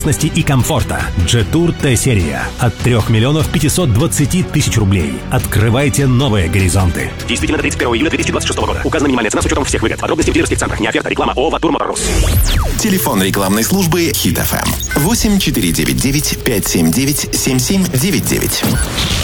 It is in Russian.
и комфорта. Jetour T-серия от 3 миллионов 520 тысяч рублей. Открывайте новые горизонты. Действительно до 31 июля 2026 года. Указана минимальная цена с учетом всех выгод. Подробности в дилерских центрах. Не оферта. Реклама ООО «Ватур Моторс». Телефон рекламной службы Хит FM 8499 579 7799.